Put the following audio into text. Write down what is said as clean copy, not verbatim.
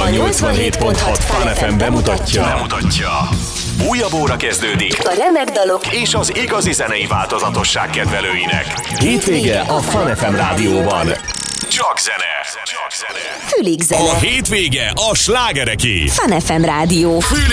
87.6 Fun FM bemutatja. Újabb óra kezdődik A remek dalok és az igazi zenei változatosság kedvelőinek. Hétvége a Fun FM rádióban. Csak zene. Fülig zene. A hétvége a slágereké. Fun FM rádió.